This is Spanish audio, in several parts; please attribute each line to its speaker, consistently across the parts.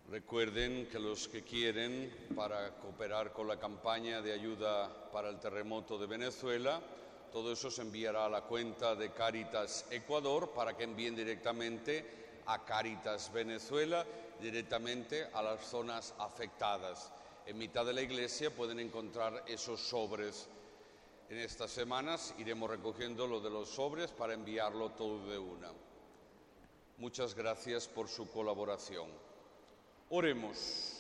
Speaker 1: Recuerden que los que quieren para cooperar con la campaña de ayuda para el terremoto de Venezuela, todo eso se enviará a la cuenta de Cáritas Ecuador para que envíen directamente a Cáritas Venezuela, directamente a las zonas afectadas. En mitad de la iglesia pueden encontrar esos sobres. En estas semanas iremos recogiendo lo de los sobres para enviarlo todo de una. Muchas gracias por su colaboración. Oremos.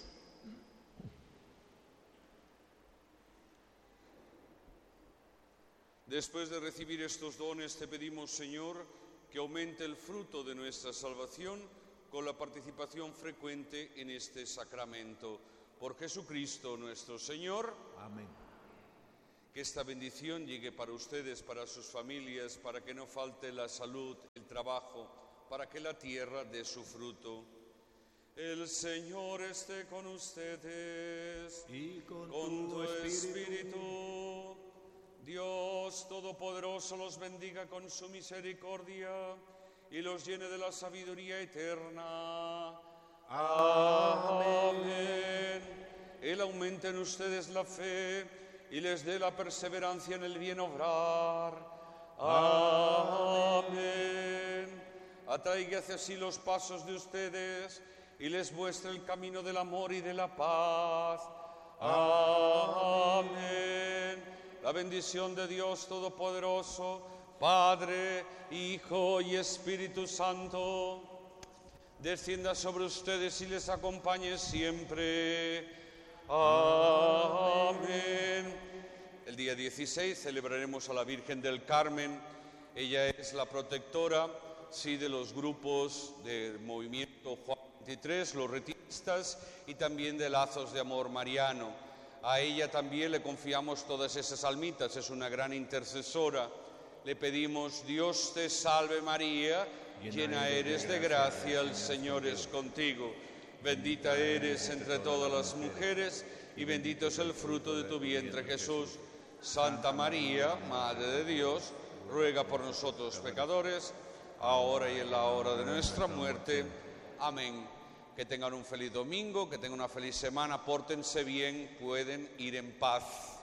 Speaker 1: Después de recibir estos dones, te pedimos, Señor, que aumente el fruto de nuestra salvación con la participación frecuente en este sacramento. Por Jesucristo nuestro Señor.
Speaker 2: Amén.
Speaker 1: Que esta bendición llegue para ustedes, para sus familias, para que no falte la salud, el trabajo, para que la tierra dé su fruto. El Señor esté con ustedes
Speaker 2: Y con
Speaker 1: tu
Speaker 2: tu
Speaker 1: espíritu. Dios Todopoderoso los bendiga con su misericordia y los llene de la sabiduría eterna. Amén. Él aumente en ustedes la fe y les dé la perseverancia en el bien obrar. Amén. Atraiga hacia sí los pasos de ustedes y les muestre el camino del amor y de la paz. Amén. La bendición de Dios Todopoderoso, Padre, Hijo y Espíritu Santo, descienda sobre ustedes y les acompañe siempre. Amén. El día 16 celebraremos a la Virgen del Carmen. Ella es la protectora, sí, de los grupos del movimiento Juan 23, los retiristas, y también de Lazos de Amor Mariano. A ella también le confiamos todas esas almitas, es una gran intercesora. Le pedimos: Dios te salve María, llena eres de gracia, el Señor es contigo. Bendita eres entre todas las mujeres y bendito es el fruto de tu vientre, Jesús. Santa María, Madre de Dios, ruega por nosotros pecadores, ahora y en la hora de nuestra muerte. Amén. Que tengan un feliz domingo, que tengan una feliz semana, pórtense bien, pueden ir en paz.